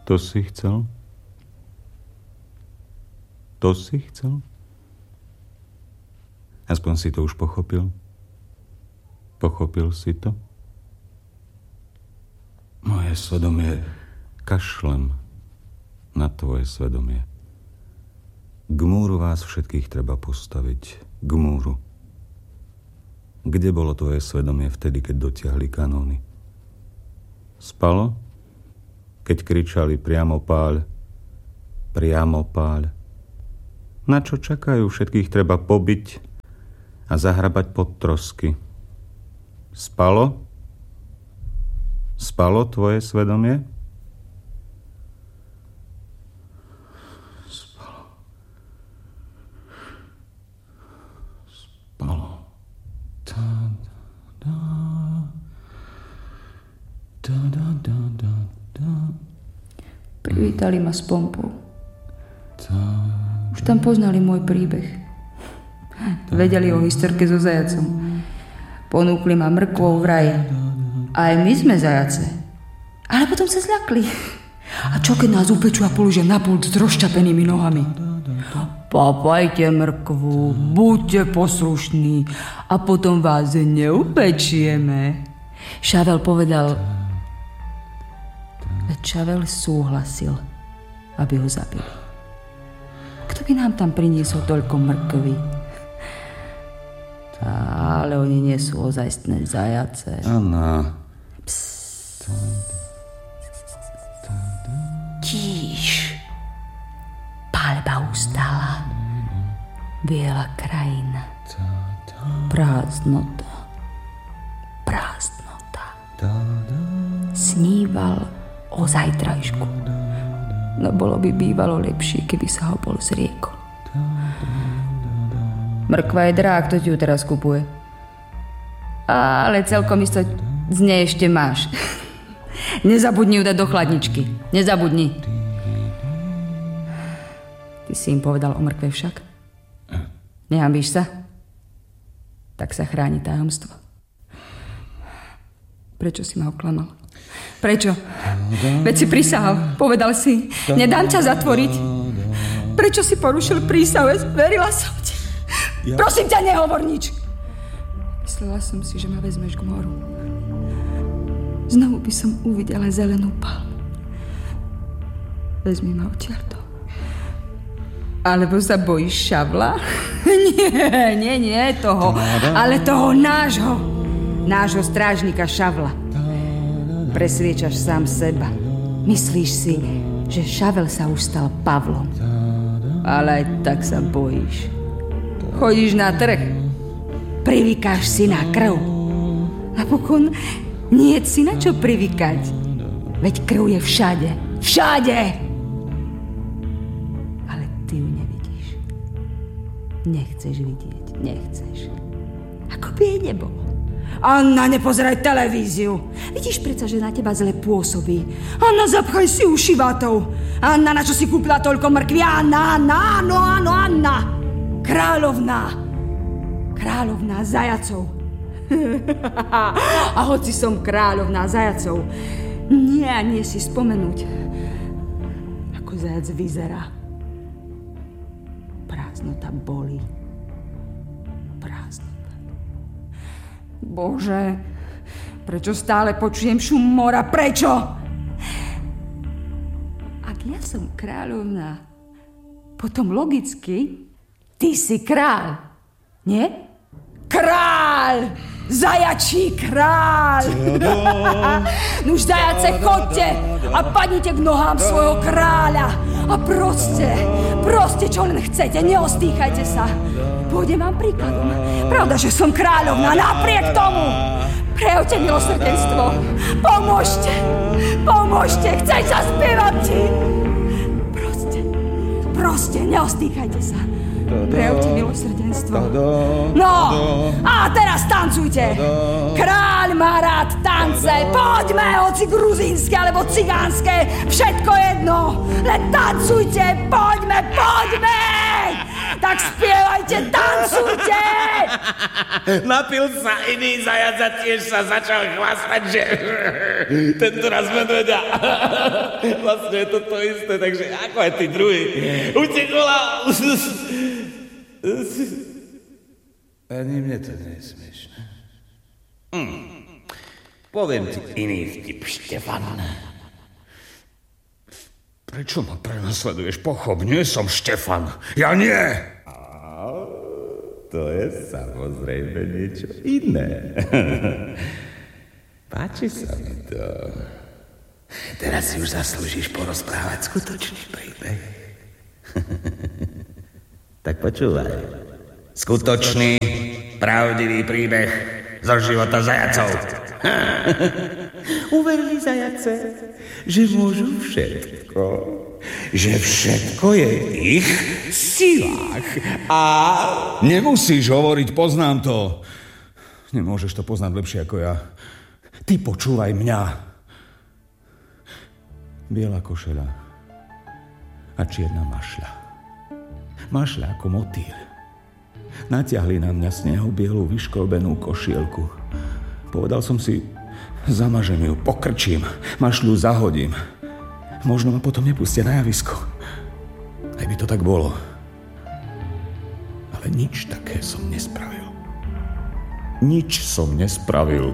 To si chcel? To si chcel? Aspoň si to už pochopil? Pochopil si to? Moje svedomie, kašlem na tvoje svedomie. K múru vás všetkých treba postaviť. K múru. Kde bolo tvoje svedomie vtedy, keď dotiahli kanóny? Spalo? Keď kričali priamo páľ, priamo páľ. Na čo čakajú? Všetkých treba pobiť a zahrabať pod trosky. Spalo? Spalo tvoje svedomie? Spalo. Spalo. Privítali ma s pompou. Už tam poznali môj príbeh. Vedeli o historke so zajacom. Ponúkli ma mrkvou v raji. Aj my sme zajace. Ale potom sa zľakli. A čo keď nás upečú a položia na pult s rozčapenými nohami? Papajte mrkvu, buďte poslušní a potom vás neupečieme. Šavel povedal, veď Šavel súhlasil, aby ho zabili. Kto by nám tam priniesol toľko mrkvy? Ale oni nie sú ozajstné zajace. Anna. Tíš. Paľba ustala. Biela krajina. Prázdnota. Prázdnota. Sníval o zajtrajšku. No bolo by bývalo lepšie, keby sa ho bol zriekol. Mrkva je drahá, kto ti ju teraz kupuje? Ale celkom isto z nej ešte máš. Nezabudni ju dať do chladničky. Nezabudni. Ty si im povedal o mrkve však? Nehambíš sa? Tak sa chráni tajomstvo. Prečo si ma oklamal? Prečo? Veď si prisahal. Povedal si, nedám ťa zatvoriť. Prečo si porušil prísahu? Verila som ti. Prosím ťa, nehovor nič. Myslela som si, že ma vezmeš k moru. Znovu by som uvidela zelenú palmu. Vezmi ma odtiaľto. Alebo sa bojíš Šavla? Nie, toho. Ale toho nášho strážnika Šavla. Presviečaš sám seba. Myslíš si, že Šavel sa už stal Pavlom. Ale aj tak sa bojíš. Chodíš na trh. Privykáš si na krv. Napokon nie si na čo privykať. Veď krv je všade. Všade! Ale ty ju nevidíš. Nechceš vidieť. Nechceš. Ako by jej nebolo. Anna, nepozeraj televíziu. Vidíš predsa, že na teba zle pôsobí. Anna, zapchaj si uši vatou. Anna, na čo si kúpila toľko mrkví? Anna. Kráľovná zajacov. A hoci som kráľovná zajacov, nie si spomenúť, ako zajac vyzerá. Prázdnota bolí. Prázdnota. Bože, prečo stále počujem šum mora? Prečo? Ak ja som kráľovná, potom logicky ty si kráľ, nie? Kráľ! Zajačí kráľ! Nuž zajace, chodte a padnite k nohám svojho kráľa. A proste, čo len chcete, neostýchajte sa. Pôjdem vám príkladom. Pravda, že som kráľovná, napriek tomu. Prejavte milosrdenstvo. Pomôžte, chcem sa spievať ti. Proste, neostýchajte sa. Prejavte milosrdenstvo. No, a teraz tancujte. Kráľ má rád tance. Poďme, hoci gruzínske alebo cigánske, všetko jedno. Len tancujte, poďme. Tak spievajte, tancujte! Napil sa iný zajac a tiež sa začal chvastať, že tento raz medveďa. Vlastne je to to isté, takže ako aj tí druhí. Utekol a... Ani mne to nie je smiešné. Poviem ti iný vtip, Štefan. Prečo ma prenasleduješ? Pochop, nie som Štefan. Ja nie! To je samozrejme niečo iné. Páči sa mi to. Teraz si už zaslúžiš porozprávať skutočný príbeh. Tak počúvaj. Skutočný, pravdivý príbeh zo života zajacov. Uverili zajace, že môžu všetko. Že všetko je v ich silách. A... Nemusíš hovoriť, poznám to. Nemôžeš to poznať lepšie ako ja. Ty počúvaj mňa. Biela košeľa a čierna mašľa. Mašľa ako motýl. Natiahli na mňa snehobielú vyškolbenú košielku. Povedal som si, zamažem ju, pokrčím, mašľu zahodím. Možno ma potom nepustia na javisko. Aj by to tak bolo. Ale nič také som nespravil. Nič som nespravil.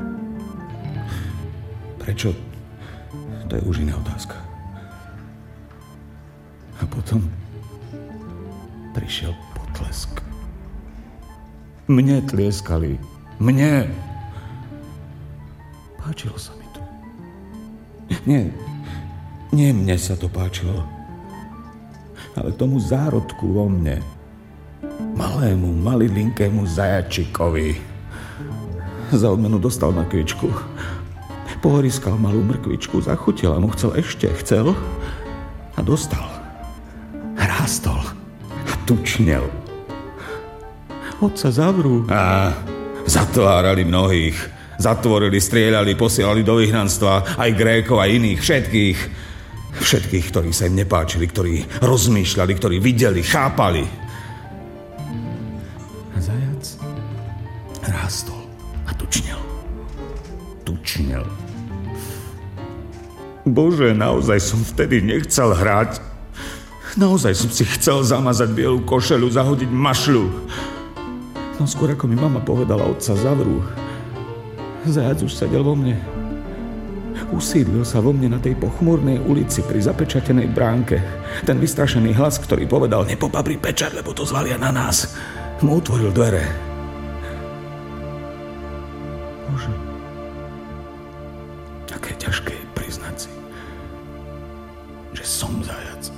Prečo? To je už iná otázka. A potom prišiel potlesk. Mne tlieskali. Mne. Páčilo sa mi to. Nie mne sa to páčilo. Ale tomu zárodku vo mne. Malému, malilinkému zajačikovi. Za odmenu dostal na kvičku. Pohoriskal malú mrkvičku, zachutil a mu chcel a dostal. Rástol a tučnel. Otca zavrú. A zatvárali mnohých. Zatvorili, strieľali, posielali do vyhnanstva aj Grékov, aj iných, všetkých. Všetkých, ktorí sa im nepáčili, ktorí rozmýšľali, ktorí videli, chápali. A zajac rástol a tučnel. Tučnel. Bože, naozaj som vtedy nechcel hrať. Naozaj som si chcel zamazať bielu košeľu, zahodiť mašľu. No skôr ako mi mama povedala, otca zavrú. Zajac už sedel vo mne. Usídlil sa vo mne na tej pochmúrnej ulici pri zapečatenej bránke. Ten vystrašený hlas, ktorý povedal, nepopabri pečať, lebo to zvalia na nás, mu otvoril dvere. Bože, aké ťažké je priznať si, že som zajac.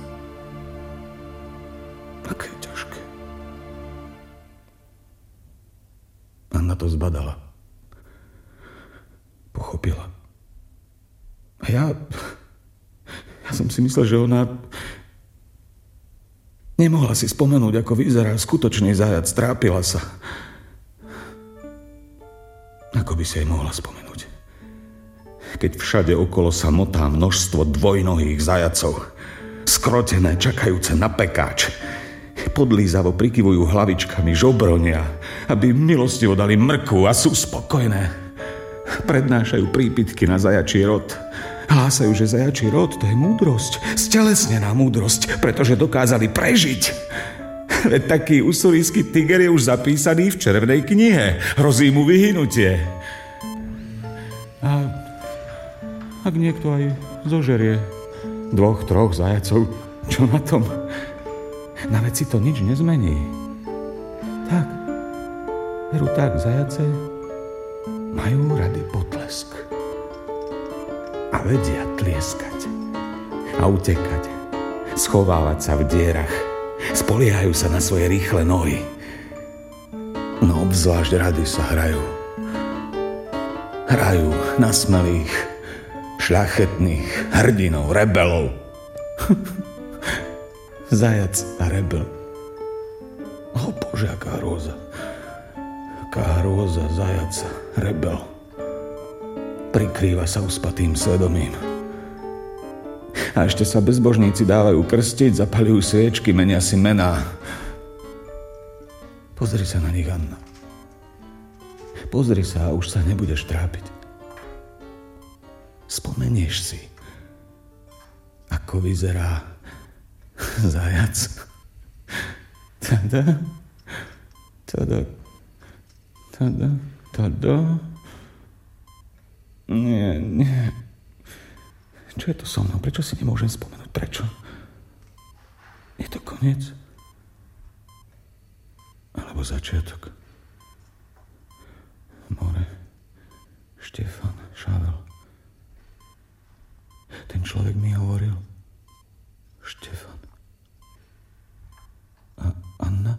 Aké ťažké. Anna to zbadala. Pochopila. A ja som si myslel, že ona nemohla si spomenúť, ako vyzerá skutočný zajac. Trápila sa. Ako by si jej mohla spomenúť? Keď všade okolo sa motá množstvo dvojnohých zajacov, skrotené, čakajúce na pekáč, podlízavo prikyvujú hlavičkami, žobronia, aby milostivo dali mrkvu a sú spokojné. Prednášajú prípitky na zajačí rod. Hlásajú, že zajačí rod to je múdrosť, stelesnená múdrosť, pretože dokázali prežiť. Veď taký usurijský tiger je už zapísaný v červenej knihe. Hrozí mu vyhynutie. A ak niekto aj zožerie 2-3 zajacov, čo na tom? Na veci to nič nezmení. Tak, veru tak, zajace majú rady potlesk. A vedia tlieskať. A utekať. Schovávať sa v dierach. Spoliehajú sa na svoje rýchle nohy. No obzvlášť rady sa hrajú. Hrajú na smelých, šľachetných hrdinov, rebelov. Zajac a rebel. O Bože, aká hrôza. Aká hrôza, zajac, rebel. Prikrýva sa uspatým svedomím. A ešte sa bezbožníci dávajú krstiť, zapaľujú sviečky, menia si mená. Pozri sa na nich, Anna. Pozri sa a už sa nebudeš trápiť. Spomenieš si, ako vyzerá zajac. Tada, tada, tada, tada. Nie. Čo je to so mnou? Prečo si nemôžem spomenúť? Prečo? Je to koniec? Alebo začiatok? More, Štefan, Šavel. Ten človek mi hovoril. Štefan. A Anna?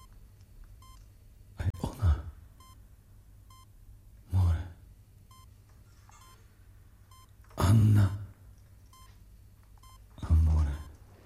Aj ona. More. Anna.